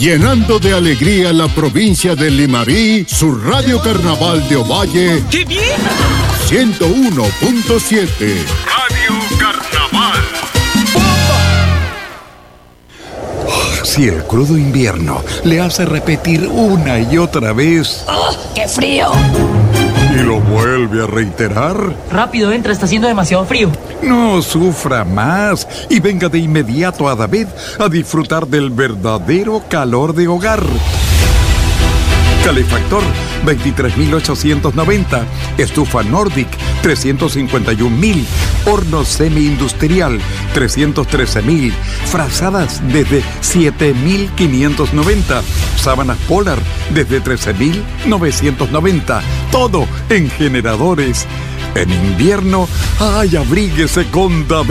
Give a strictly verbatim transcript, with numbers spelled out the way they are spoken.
Llenando de alegría la provincia de Limarí, su Radio Carnaval de Ovalle. ¡Qué bien! ciento uno punto siete. Radio Carnaval. Si el crudo invierno le hace repetir una y otra vez... ¡Oh, qué frío! ¿Y lo vuelve a reiterar? Rápido, entra, está haciendo demasiado frío. No sufra más y venga de inmediato a David a disfrutar del verdadero calor de hogar. Calefactor, veintitrés mil ochocientos noventa. Estufa Nordic, trescientos cincuenta y un mil. Horno semi-industrial, trescientos trece mil. Frazadas desde siete mil quinientos noventa. Sábanas Polar desde trece mil novecientos noventa. Todo en generadores. En invierno, ¡ay, abríguese con David!